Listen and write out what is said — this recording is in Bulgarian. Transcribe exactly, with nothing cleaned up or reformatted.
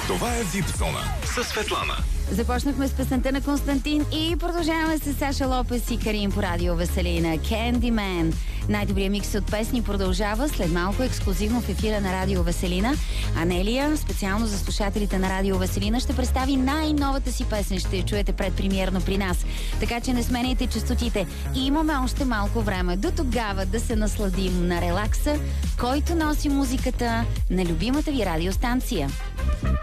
Това е вип зона със Светлана. Започнахме с песента на Константин и продължаваме с Саша Лопес и Карим по радио Веселина. Candyman. Най-добрият микс от песни продължава след малко ексклюзивно в ефира на радио Веселина. Анелия, специално за слушателите на радио Веселина, ще представи най-новата си песен. Ще я чуете предпремиерно при нас. Така че не сменяйте честотите. И имаме още малко време. До тогава да се насладим на релакса, който носи музиката на любимата ви радиостанция.